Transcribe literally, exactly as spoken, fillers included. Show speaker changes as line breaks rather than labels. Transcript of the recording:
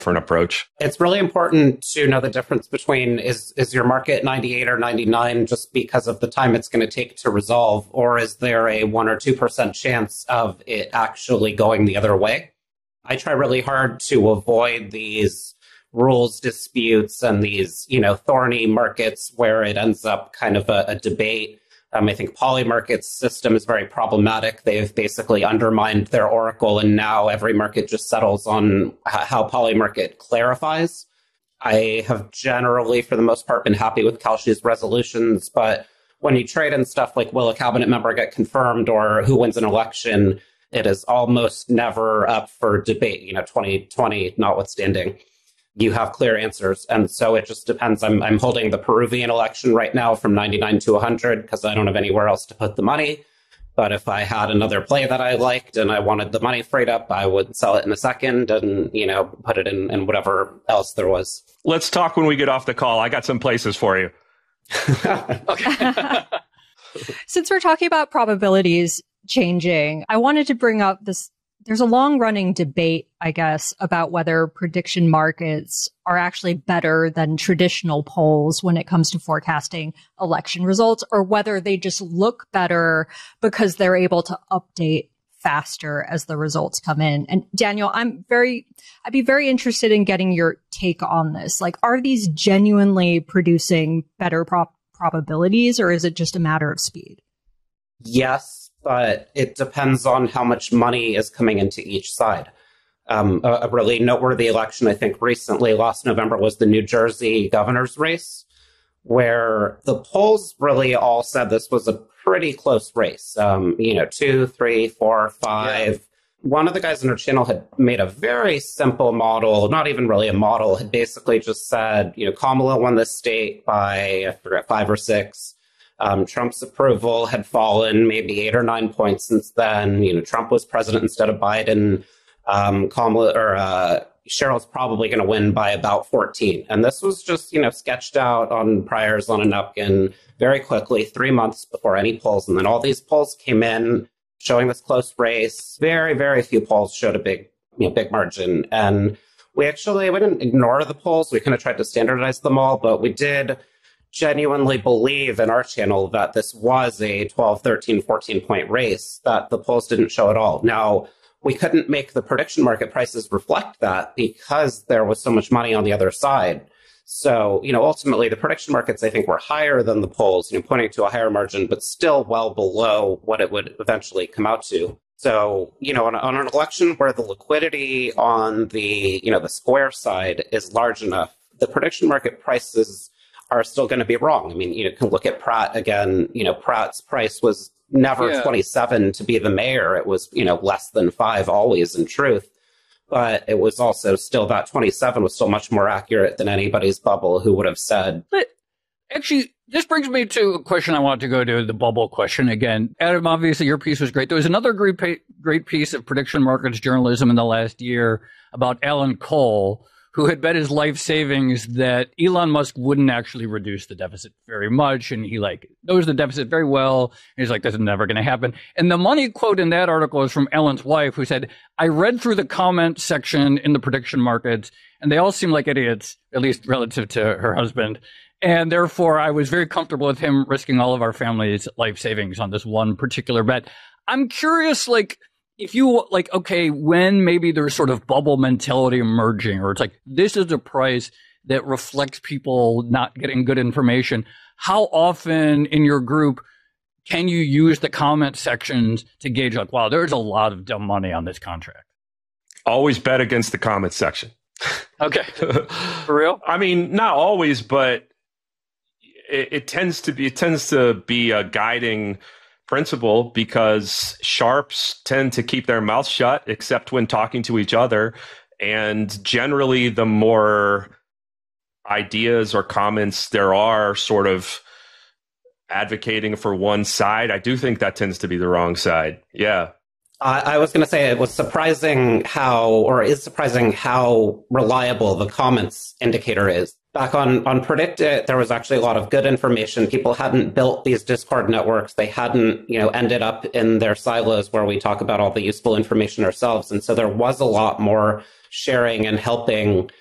for an approach?
It's really important to know the difference between is, is your market ninety-eight or ninety-nine just because of the time it's going to take to resolve, or is there a one or two percent chance of it actually going the other way? I try really hard to avoid these rules disputes and these, you know, thorny markets where it ends up kind of a, a debate. Um, I think Polymarket's system is very problematic. They've basically undermined their oracle, and now every market just settles on h- how Polymarket clarifies. I have generally, for the most part, been happy with Kalshi's resolutions, but when you trade in stuff like will a cabinet member get confirmed or who wins an election, it is almost never up for debate, you know, twenty twenty notwithstanding. You have clear answers. And so it just depends. I'm I'm holding the Peruvian election right now from ninety-nine to one hundred because I don't have anywhere else to put the money. But if I had another play that I liked and I wanted the money freed up, I would sell it in a second and, you know, put it in, in whatever else there was.
Let's talk when we get off the call. I got some places for you.
Okay. Since we're talking about probabilities changing, I wanted to bring up this. There's a long-running debate, I guess, about whether prediction markets are actually better than traditional polls when it comes to forecasting election results, or whether they just look better because they're able to update faster as the results come in. And Daniel, I'm very, I'd be very interested in getting your take on this. Like, are these genuinely producing better prop- probabilities, or is it just a matter of speed?
Yes. But it depends on how much money is coming into each side. Um, a, a really noteworthy election, I think, recently, last November, was the New Jersey governor's race, where the polls really all said this was a pretty close race. Um, you know, two, three, four, five. Yeah. One of the guys on our channel had made a very simple model, not even really a model, had basically just said, you know, Kamala won this state by, I forget, five or six. Um, Trump's approval had fallen maybe eight or nine points since then. You know, Trump was president instead of Biden. Um, Kamala or uh, Cheryl's probably going to win by about fourteen. And this was just, you know, sketched out on priors on a napkin very quickly, three months before any polls. And then all these polls came in showing this close race. Very, very few polls showed a big, you know, big margin. And we actually, we didn't ignore the polls. We kind of tried to standardize them all, but we did genuinely believe in our channel that this was a twelve, thirteen, fourteen point race that the polls didn't show at all. Now, we couldn't make the prediction market prices reflect that because there was so much money on the other side. So, you know, ultimately the prediction markets, I think, were higher than the polls, you know, pointing to a higher margin, but still well below what it would eventually come out to. So, you know, on, on an election where the liquidity on the, you know, the square side is large enough, the prediction market prices are still going to be wrong. I mean, you know, can look at Pratt again. You know, Pratt's price was never yeah. twenty-seven to be the mayor. It was, you know, less than five always in truth. But it was also still that twenty-seven was still much more accurate than anybody's bubble who would have said.
But actually, this brings me to a question I want to go to, the bubble question again. Adam, obviously your piece was great. There was another great, great piece of prediction markets journalism in the last year about Alan Cole, who had bet his life savings that Elon Musk wouldn't actually reduce the deficit very much. And he like knows the deficit very well. And he's like, this is never going to happen. And the money quote in that article is from Elon's wife, who said, I read through the comment section in the prediction markets, and they all seem like idiots, at least relative to her husband. And therefore, I was very comfortable with him risking all of our family's life savings on this one particular bet. I'm curious, like, if you like, okay, when maybe there's sort of bubble mentality emerging, or it's like, this is a price that reflects people not getting good information, how often in your group can you use the comment sections to gauge like, wow, there's a lot of dumb money on this contract?
Always bet against the comment section.
Okay. For real?
I mean, not always, but it, it tends to be, it tends to be a guiding principle, because sharps tend to keep their mouth shut except when talking to each other. And generally, the more ideas or comments there are sort of advocating for one side, I do think that tends to be the wrong side. Yeah.
Uh, I was going to say it was surprising how, or is surprising how reliable the comments indicator is. Back on, on PredictIt, there was actually a lot of good information. People hadn't built these Discord networks. They hadn't, you know, ended up in their silos where we talk about all the useful information ourselves. And so there was a lot more sharing and helping